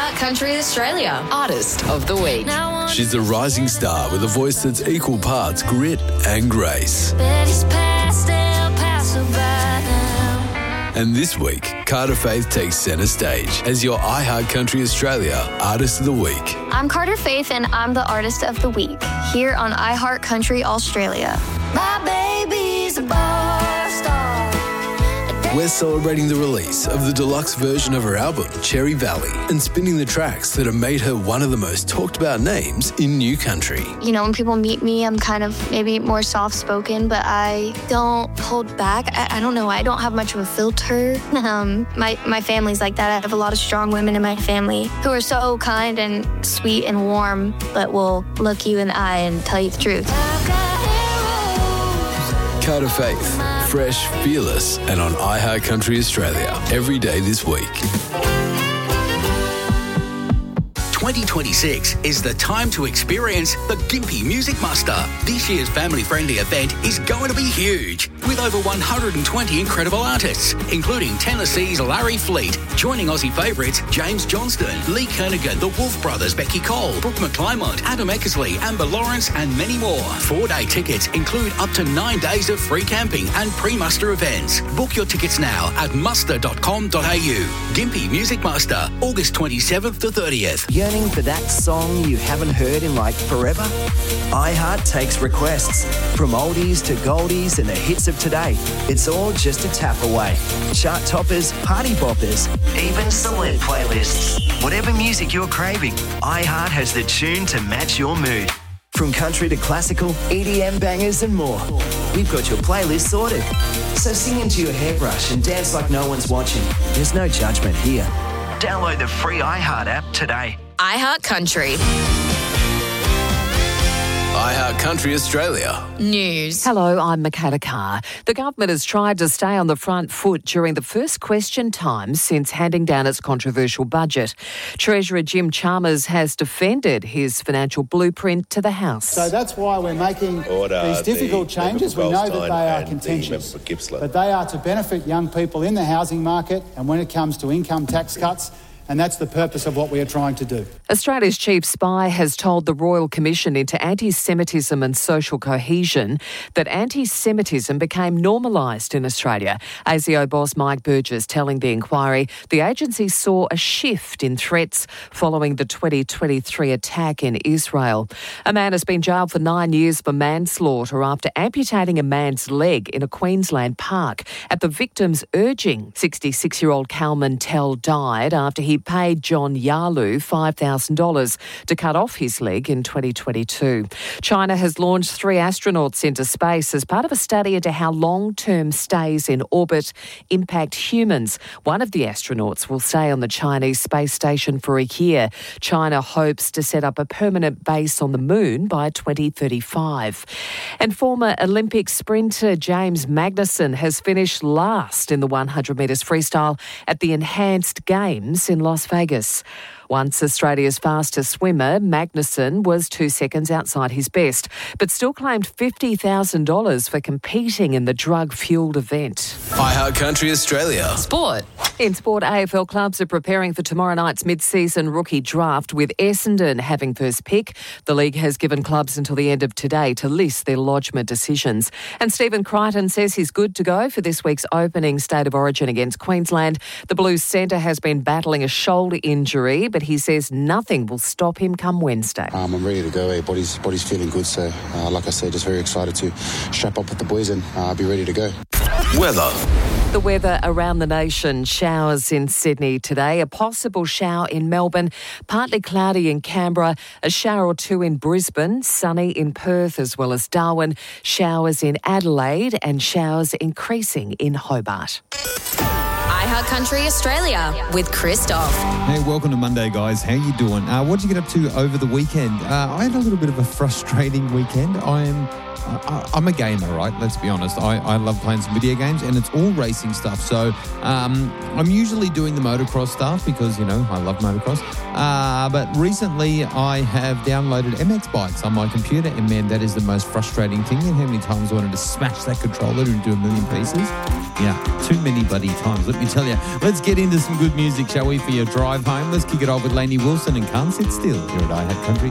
iHeart Country Australia Artist of the Week. She's a rising star with a voice that's equal parts grit and grace. And this week, Carter Faith takes centre stage as your iHeart Country Australia Artist of the Week. I'm Carter Faith and I'm the Artist of the Week here on iHeart Country Australia. My baby's a bar star. We're celebrating the release of the deluxe version of her album, Cherry Valley, and spinning the tracks that have made her one of the most talked about names in new country. You know, when people meet me, I'm kind of maybe more soft-spoken, but I don't hold back. I don't know. I don't have much of a filter. My family's like that. I have a lot of strong women in my family who are so kind and sweet and warm, but will look you in the eye and tell you the truth. Carter Faith, fresh, fearless, and on iHeart Country Australia every day this week. 2026 is the time to experience the Gympie Music Muster. This year's family-friendly event is going to be huge, with over 120 incredible artists, including Tennessee's Larry Fleet, joining Aussie favourites James Johnston, Lee Kernaghan, the Wolf Brothers, Becky Cole, Brooke McClymont, Adam Eckersley, Amber Lawrence, and many more. 4-day tickets include up to 9 days of free camping and pre-muster events. Book your tickets now at muster.com.au. Gympie Music Muster, August 27th to 30th. Yearning for that song you haven't heard in like forever? iHeart takes requests. From oldies to goldies and the hits of today. It's all just a tap away. Chart toppers, party boppers, even celeb playlists. Whatever music you're craving, iHeart has the tune to match your mood. From country to classical, EDM bangers and more. We've got your playlist sorted. So sing into your hairbrush and dance like no one's watching. There's no judgment here. Download the free iHeart app today. iHeart Country iHeart Country Australia News. Hello, I'm Michaela Carr. The government has tried to stay on the front foot during the first question time since handing down its controversial budget. Treasurer Jim Chalmers has defended his financial blueprint to the House. So that's why we're making these difficult changes. We know that they are contentious, but they are to benefit young people in the housing market and when it comes to income tax cuts. And that's the purpose of what we are trying to do. Australia's chief spy has told the Royal Commission into Anti-Semitism and Social Cohesion that anti-Semitism became normalised in Australia. ASIO boss Mike Burgess telling the inquiry the agency saw a shift in threats following the 2023 attack in Israel. A man has been jailed for 9 years for manslaughter after amputating a man's leg in a Queensland park. At the victim's urging, 66-year-old Kalman Tell died after he paid John Yalu $5,000 to cut off his leg in 2022. China has launched 3 astronauts into space as part of a study into how long-term stays in orbit impact humans. One of the astronauts will stay on the Chinese space station for a year. China hopes to set up a permanent base on the moon by 2035. And former Olympic sprinter James Magnussen has finished last in the 100 metres freestyle at the Enhanced Games in Las Vegas. Once Australia's fastest swimmer, Magnussen was 2 seconds outside his best, but still claimed $50,000 for competing in the drug-fuelled event. iHeart Country Australia Sport. In sport, AFL clubs are preparing for tomorrow night's mid-season rookie draft with Essendon having first pick. The league has given clubs until the end of today to list their lodgement decisions. And Stephen Crichton says he's good to go for this week's opening State of Origin against Queensland. The Blues centre has been battling a shoulder injury, but he says nothing will stop him come Wednesday. I'm ready to go. Body's feeling good. So, like I said, just very excited to strap up with the boys and be ready to go. Weather. The weather around the nation, showers in Sydney today, a possible shower in Melbourne, partly cloudy in Canberra, a shower or two in Brisbane, sunny in Perth as well as Darwin, showers in Adelaide and showers increasing in Hobart. iHeart Country Australia with Christoph. Hey, welcome to Monday, guys. How you doing? What did you get up to over the weekend? I had a little bit of a frustrating weekend. I'm a gamer, right? Let's be honest. I love playing some video games, and it's all racing stuff. So I'm usually doing the motocross stuff because, I love motocross. But recently I have downloaded MX Bikes on my computer, and man, that is the most frustrating thing. And how many times I wanted to smash that controller into a million pieces? Yeah, too many bloody times, let me tell you. Let's get into some good music, shall we, for your drive home. Let's kick it off with Lainey Wilson and Can't Sit Still here at iHeart Country.